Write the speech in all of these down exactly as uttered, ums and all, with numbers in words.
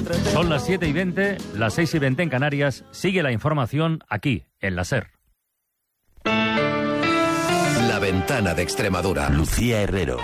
Son las siete y veinte, las seis y veinte en Canarias. Sigue la información aquí, en la SER. La Ventana de Extremadura. Lucía Herrero.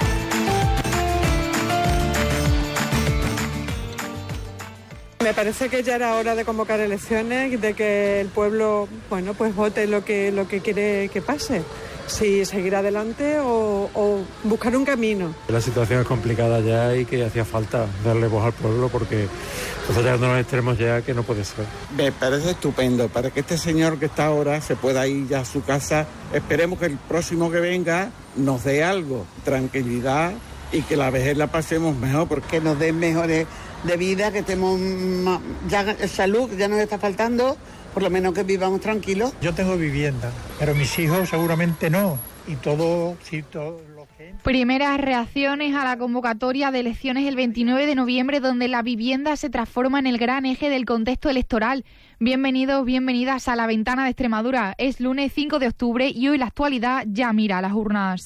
Me parece que ya era hora de convocar elecciones, de que el pueblo, bueno, pues vote lo que lo que quiere que pase. Si seguir adelante o, o buscar un camino. La situación es complicada ya y que hacía falta darle voz al pueblo porque estamos llegando a los extremos ya que no puede ser. Me parece estupendo para que este señor que está ahora se pueda ir ya a su casa. Esperemos que el próximo que venga nos dé algo, tranquilidad y que la vejez la pasemos mejor. Porque nos den mejores de vida, que estemos ya salud, ya nos está faltando. Por lo menos que vivamos tranquilos. Yo tengo vivienda, pero mis hijos seguramente no. Y todo, sí, todo lo que... Primeras reacciones a la convocatoria de elecciones el veintinueve de noviembre, donde la vivienda se transforma en el gran eje del contexto electoral. Bienvenidos, bienvenidas a La Ventana de Extremadura. Es lunes cinco de octubre y hoy la actualidad ya mira a las urnas.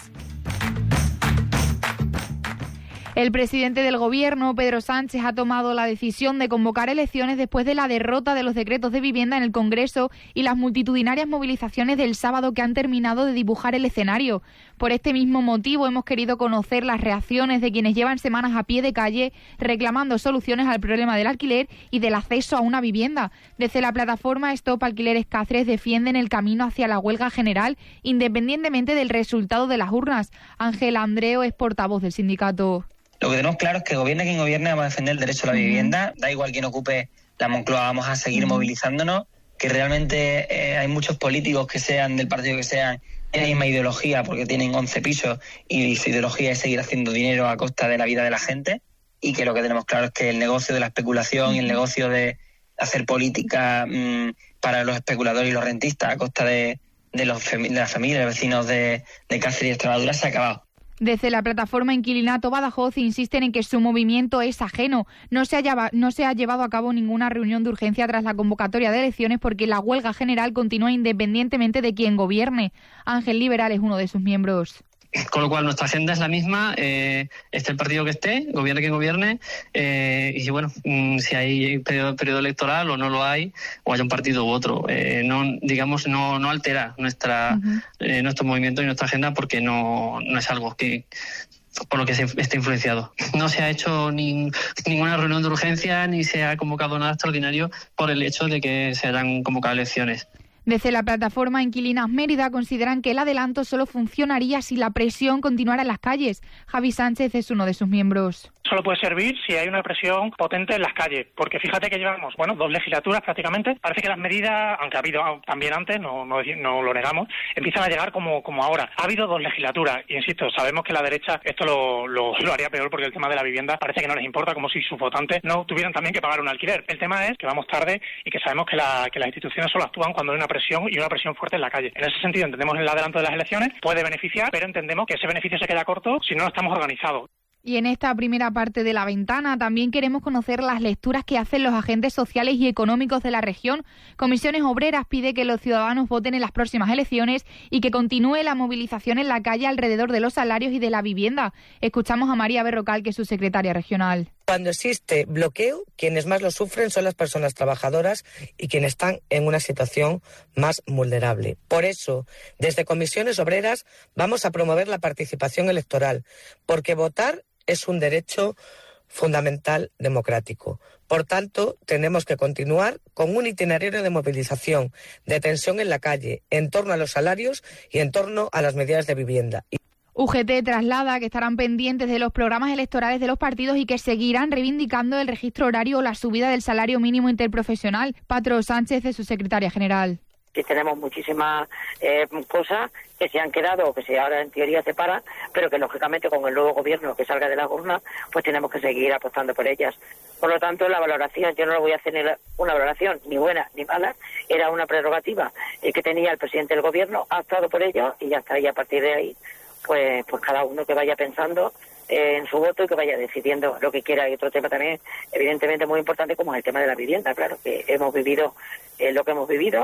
El presidente del Gobierno, Pedro Sánchez, ha tomado la decisión de convocar elecciones después de la derrota de los decretos de vivienda en el Congreso y las multitudinarias movilizaciones del sábado que han terminado de dibujar el escenario. Por este mismo motivo hemos querido conocer las reacciones de quienes llevan semanas a pie de calle reclamando soluciones al problema del alquiler y del acceso a una vivienda. Desde la plataforma Stop Alquileres Cáceres defienden el camino hacia la huelga general independientemente del resultado de las urnas. Ángel Andreo es portavoz del sindicato. Lo que tenemos claro es que gobierne quien gobierne, vamos a defender el derecho a la vivienda, da igual quién ocupe la Moncloa, vamos a seguir movilizándonos, que realmente eh, hay muchos políticos que sean del partido que sean, en la misma ideología, porque tienen once pisos y su ideología es seguir haciendo dinero a costa de la vida de la gente, y que lo que tenemos claro es que el negocio de la especulación y el negocio de hacer política mmm, para los especuladores y los rentistas a costa de, de, los fami- de las familias, de los vecinos de, de Cáceres y Extremadura se ha acabado. Desde la plataforma Inquilinato Badajoz insisten en que su movimiento es ajeno. No se, ha lleva, no se ha llevado a cabo ninguna reunión de urgencia tras la convocatoria de elecciones porque la huelga general continúa independientemente de quien gobierne. Ángel Liberal es uno de sus miembros. Con lo cual nuestra agenda es la misma, eh, esté el partido que esté, gobierne quien gobierne, eh, y bueno, mmm, si hay periodo, periodo electoral o no lo hay, o haya un partido u otro, eh, no digamos no no altera nuestra uh-huh. eh, nuestro movimiento y nuestra agenda porque no no es algo que por lo que se esté influenciado. No se ha hecho ni, ninguna reunión de urgencia ni se ha convocado nada extraordinario por el hecho de que se hayan convocado elecciones. Desde la plataforma Inquilinas Mérida consideran que el adelanto solo funcionaría si la presión continuara en las calles. Javi Sánchez es uno de sus miembros. Solo puede servir si hay una presión potente en las calles, porque fíjate que llevamos, bueno, dos legislaturas prácticamente. Parece que las medidas, aunque ha habido también antes, no, no, no lo negamos, empiezan a llegar como, como ahora. Ha habido dos legislaturas, y insisto, sabemos que la derecha esto lo, lo, lo haría peor porque el tema de la vivienda parece que no les importa, como si sus votantes no tuvieran también que pagar un alquiler. El tema es que vamos tarde y que sabemos que, la, que las instituciones solo actúan cuando hay una presión y una presión fuerte en la calle. En ese sentido entendemos el adelanto de las elecciones, puede beneficiar, pero entendemos que ese beneficio se queda corto si no estamos organizados. Y en esta primera parte de La Ventana también queremos conocer las lecturas que hacen los agentes sociales y económicos de la región. Comisiones Obreras pide que los ciudadanos voten en las próximas elecciones y que continúe la movilización en la calle alrededor de los salarios y de la vivienda. Escuchamos a María Berrocal, que es su secretaria regional. Cuando existe bloqueo, quienes más lo sufren son las personas trabajadoras y quienes están en una situación más vulnerable. Por eso, desde Comisiones Obreras vamos a promover la participación electoral, porque votar es un derecho fundamental democrático. Por tanto, tenemos que continuar con un itinerario de movilización, de tensión en la calle, en torno a los salarios y en torno a las medidas de vivienda. U G T traslada que estarán pendientes de los programas electorales de los partidos y que seguirán reivindicando el registro horario o la subida del salario mínimo interprofesional. Patro Sánchez es su secretaria general. Que tenemos muchísimas eh, cosas que se han quedado o que se ahora en teoría se paran, pero que lógicamente con el nuevo gobierno que salga de las urnas, pues tenemos que seguir apostando por ellas. Por lo tanto, la valoración, yo no lo voy a hacer una valoración ni buena ni mala, era una prerrogativa eh, que tenía el presidente del gobierno, ha optado por ello y ya está, y a partir de ahí, pues, pues cada uno que vaya pensando eh, en su voto y que vaya decidiendo lo que quiera. Y otro tema también, evidentemente muy importante, como es el tema de la vivienda, claro, que hemos vivido eh, lo que hemos vivido.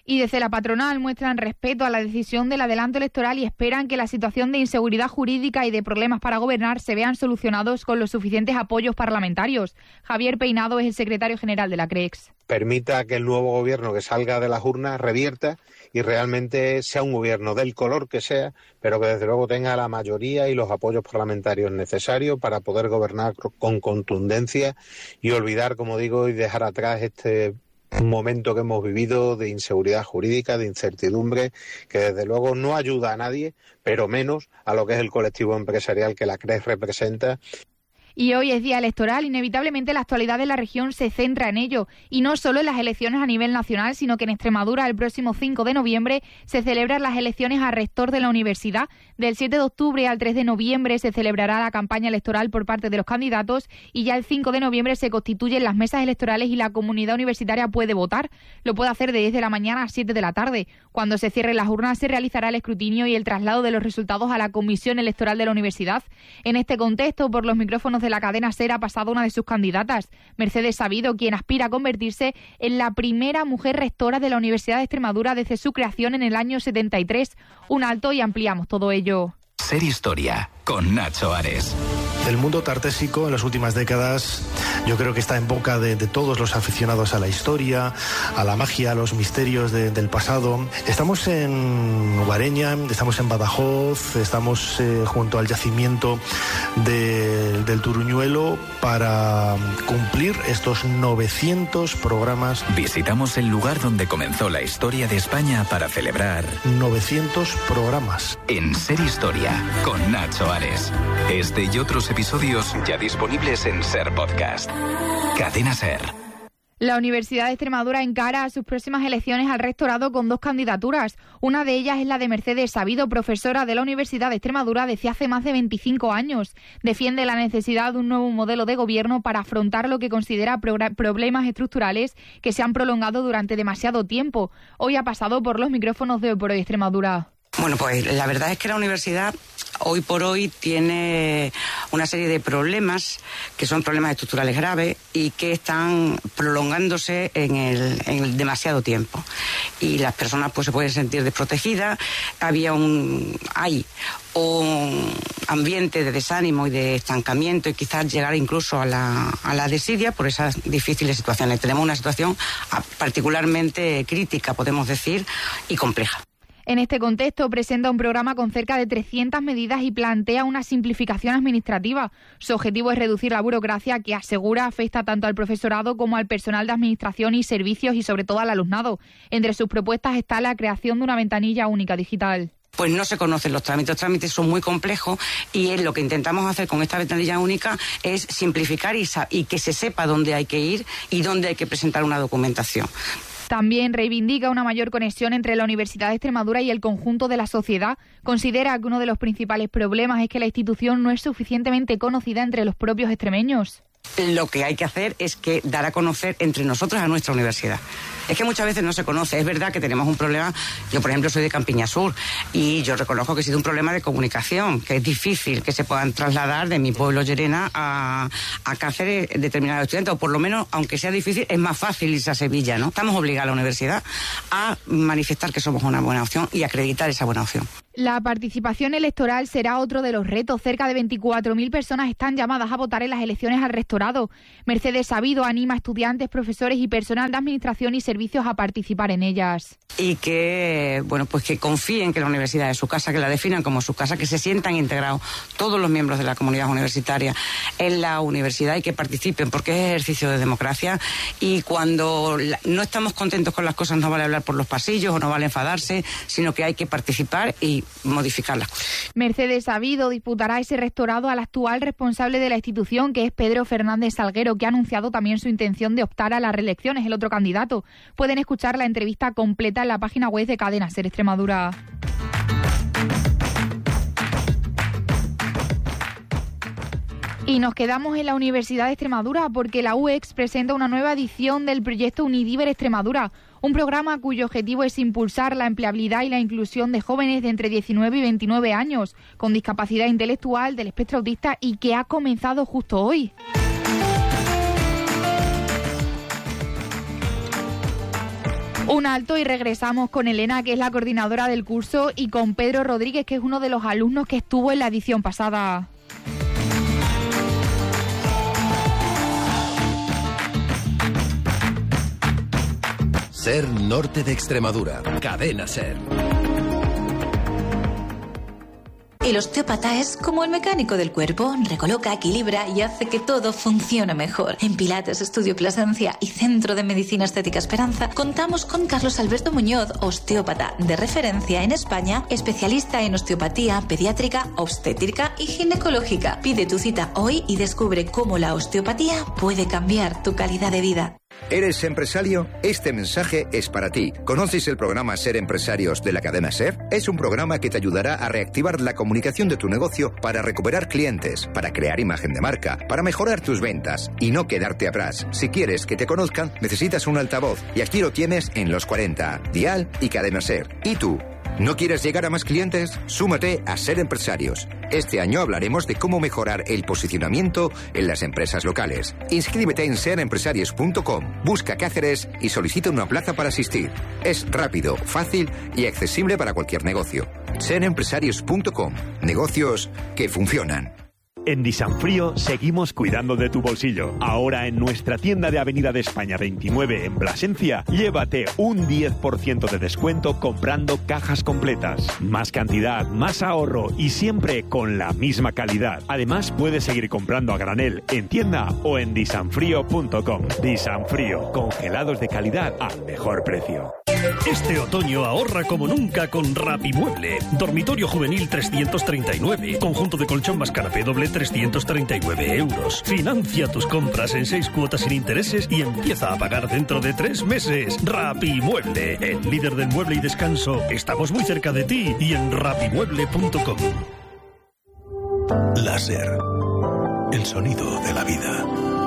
Y desde la patronal muestran respeto a la decisión del adelanto electoral y esperan que la situación de inseguridad jurídica y de problemas para gobernar se vean solucionados con los suficientes apoyos parlamentarios. Javier Peinado es el secretario general de la CREEX. Permita que el nuevo gobierno que salga de las urnas revierta y realmente sea un gobierno del color que sea, pero que desde luego tenga la mayoría y los apoyos parlamentarios necesarios para poder gobernar con contundencia y olvidar, como digo, y dejar atrás este un momento que hemos vivido de inseguridad jurídica, de incertidumbre, que desde luego no ayuda a nadie, pero menos a lo que es el colectivo empresarial que la CREEX representa. Y hoy es día electoral, inevitablemente la actualidad de la región se centra en ello, y no solo en las elecciones a nivel nacional, sino que en Extremadura el próximo cinco de noviembre se celebran las elecciones a rector de la universidad. Del siete de octubre al tres de noviembre se celebrará la campaña electoral por parte de los candidatos y ya el cinco de noviembre se constituyen las mesas electorales y la comunidad universitaria puede votar. Lo puede hacer de diez de la mañana a siete de la tarde. Cuando se cierren las urnas se realizará el escrutinio y el traslado de los resultados a la comisión electoral de la universidad. En este contexto, por los micrófonos de la cadena SER ha pasado una de sus candidatas, Mercedes Sabido, quien aspira a convertirse en la primera mujer rectora de la Universidad de Extremadura desde su creación en el año setenta y tres. Un alto y ampliamos todo ello. Ser Historia, con Nacho Ares. El mundo tartésico en las últimas décadas yo creo que está en boca de, de todos los aficionados a la historia, a la magia, a los misterios de, del pasado. Estamos en Guareña, estamos en Badajoz, estamos eh, junto al yacimiento de, del Turuñuelo para cumplir estos novecientos programas. Visitamos el lugar donde comenzó la historia de España para celebrar novecientos programas. En Ser Historia, con Nacho Ares. Este y otros episodios ya disponibles en SER Podcast. Cadena SER. La Universidad de Extremadura encara a sus próximas elecciones al rectorado con dos candidaturas. Una de ellas es la de Mercedes Sabido, profesora de la Universidad de Extremadura desde hace más de veinticinco años. Defiende la necesidad de un nuevo modelo de gobierno para afrontar lo que considera problemas estructurales que se han prolongado durante demasiado tiempo. Hoy ha pasado por los micrófonos de Hoy por Hoy Extremadura. Bueno, pues la verdad es que la universidad hoy por hoy tiene una serie de problemas que son problemas estructurales graves y que están prolongándose en el, en el demasiado tiempo. Y las personas pues se pueden sentir desprotegidas. Había un, hay un ambiente de desánimo y de estancamiento y quizás llegar incluso a la, a la desidia por esas difíciles situaciones. Tenemos una situación particularmente crítica, podemos decir, y compleja. En este contexto presenta un programa con cerca de trescientas medidas y plantea una simplificación administrativa. Su objetivo es reducir la burocracia que, asegura, afecta tanto al profesorado como al personal de administración y servicios y sobre todo al alumnado. Entre sus propuestas está la creación de una ventanilla única digital. Pues no se conocen los trámites, los trámites son muy complejos y es lo que intentamos hacer con esta ventanilla única es simplificar y, y que se sepa dónde hay que ir y dónde hay que presentar una documentación. También reivindica una mayor conexión entre la Universidad de Extremadura y el conjunto de la sociedad. Considera que uno de los principales problemas es que la institución no es suficientemente conocida entre los propios extremeños. Lo que hay que hacer es que dar a conocer entre nosotros a nuestra universidad. Es que muchas veces no se conoce. Es verdad que tenemos un problema. Yo, por ejemplo, soy de Campiña Sur y yo reconozco que ha sido un problema de comunicación, que es difícil que se puedan trasladar de mi pueblo, Llerena, a, a Cáceres determinados estudiantes, o por lo menos, aunque sea difícil, es más fácil irse a Sevilla, ¿no? Estamos obligados a la universidad a manifestar que somos una buena opción y acreditar esa buena opción. La participación electoral será otro de los retos. Cerca de veinticuatro mil personas están llamadas a votar en las elecciones al rectorado. Mercedes Sabido anima a estudiantes, profesores y personal de administración y servicios a participar en ellas. Y que, bueno, pues que confíen que la universidad es su casa, que la definan como su casa, que se sientan integrados todos los miembros de la comunidad universitaria en la universidad y que participen, porque es ejercicio de democracia. Y cuando no estamos contentos con las cosas, no vale hablar por los pasillos o no vale enfadarse, sino que hay que participar y modificar las cosas. Mercedes Sabido disputará ese rectorado al actual responsable de la institución, que es Pedro Fernández Salguero, que ha anunciado también su intención de optar a las reelecciones, el otro candidato. Pueden escuchar la entrevista completa en la página web de Cadena SER Extremadura. Y nos quedamos en la Universidad de Extremadura porque la U E X presenta una nueva edición del proyecto Unidiver Extremadura, un programa cuyo objetivo es impulsar la empleabilidad y la inclusión de jóvenes de entre diecinueve y veintinueve años con discapacidad intelectual del espectro autista y que ha comenzado justo hoy. Un Un alto y regresamos con Elena, que es la coordinadora del curso, y con Pedro Rodríguez, que es uno de los alumnos que estuvo en la edición pasada. SER Norte de Extremadura. Cadena SER. El osteópata es como el mecánico del cuerpo, recoloca, equilibra y hace que todo funcione mejor. En Pilates, Estudio Plasencia y Centro de Medicina Estética Esperanza contamos con Carlos Alberto Muñoz, osteópata de referencia en España, especialista en osteopatía pediátrica, obstétrica y ginecológica. Pide tu cita hoy y descubre cómo la osteopatía puede cambiar tu calidad de vida. ¿Eres empresario? Este mensaje es para ti. ¿Conoces el programa Ser Empresarios de la cadena SER? Es un programa que te ayudará a reactivar la comunicación de tu negocio para recuperar clientes, para crear imagen de marca, para mejorar tus ventas y no quedarte atrás. Si quieres que te conozcan, necesitas un altavoz y aquí lo tienes en Los cuarenta, Dial y Cadena SER. ¿Y tú? ¿No quieres llegar a más clientes? Súmate a Ser Empresarios. Este año hablaremos de cómo mejorar el posicionamiento en las empresas locales. Inscríbete en ser empresarios punto com, busca Cáceres y solicita una plaza para asistir. Es rápido, fácil y accesible para cualquier negocio. ser empresarios punto com. Negocios que funcionan. En Disanfrío seguimos cuidando de tu bolsillo. Ahora en nuestra tienda de Avenida de España veintinueve en Plasencia, llévate un diez por ciento de descuento comprando cajas completas. Más cantidad, más ahorro y siempre con la misma calidad. Además, puedes seguir comprando a granel en tienda o en disanfrío punto com. Disanfrío, congelados de calidad al mejor precio. Este otoño ahorra como nunca con Rapimueble. Dormitorio juvenil trescientos treinta y nueve. Conjunto de colchón más canapé doble trescientos treinta y nueve euros. Financia tus compras en seis cuotas sin intereses y empieza a pagar dentro de tres meses. Rapimueble, el líder del mueble y descanso. Estamos muy cerca de ti y en rapimueble punto com. Láser. El sonido de la vida.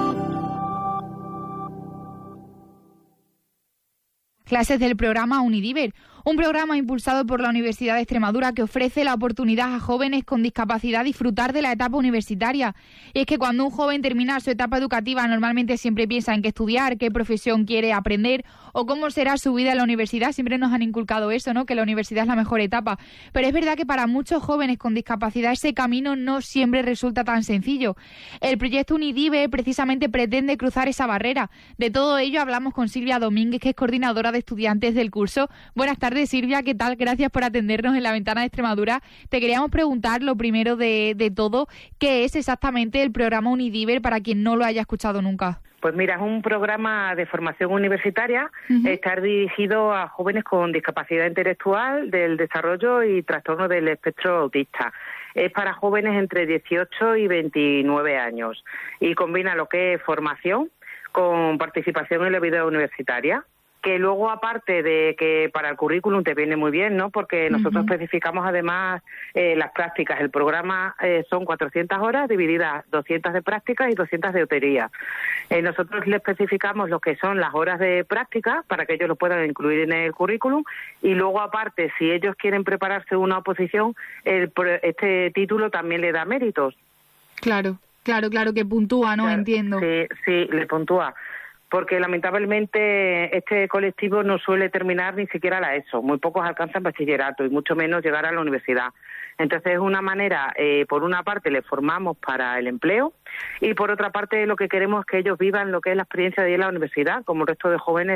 Clases del programa Unidiver, un programa impulsado por la Universidad de Extremadura que ofrece la oportunidad a jóvenes con discapacidad disfrutar de la etapa universitaria. Y es que cuando un joven termina su etapa educativa normalmente siempre piensa en qué estudiar, qué profesión quiere aprender o cómo será su vida en la universidad. Siempre nos han inculcado eso, ¿no? Que la universidad es la mejor etapa. Pero es verdad que para muchos jóvenes con discapacidad ese camino no siempre resulta tan sencillo. El proyecto Unidiver precisamente pretende cruzar esa barrera. De todo ello hablamos con Silvia Domínguez, que es coordinadora de estudiantes del curso. Buenas tardes, Silvia, ¿qué tal? Gracias por atendernos en La Ventana de Extremadura. Te queríamos preguntar, lo primero de, de todo, ¿qué es exactamente el programa Unidiver para quien no lo haya escuchado nunca? Pues mira, es un programa de formación universitaria, uh-huh. Está dirigido a jóvenes con discapacidad intelectual, del desarrollo y trastorno del espectro autista. Es para jóvenes entre dieciocho y veintinueve años y combina lo que es formación con participación en la vida universitaria. Que luego, aparte de que para el currículum te viene muy bien, ¿no? Porque nosotros uh-huh. especificamos además eh, las prácticas. El programa eh, son cuatrocientas horas divididas doscientas de prácticas y doscientas de teoría. Eh, nosotros le especificamos lo que son las horas de práctica para que ellos lo puedan incluir en el currículum y luego, aparte, si ellos quieren prepararse una oposición, el, este título también le da méritos. Claro, claro, claro, que puntúa, ¿no? Claro, entiendo. Sí, sí, le puntúa. Porque lamentablemente este colectivo no suele terminar ni siquiera la ESO, muy pocos alcanzan bachillerato y mucho menos llegar a la universidad. Entonces es una manera, eh, por una parte les formamos para el empleo y por otra parte lo que queremos es que ellos vivan lo que es la experiencia de ir a la universidad, como el resto de jóvenes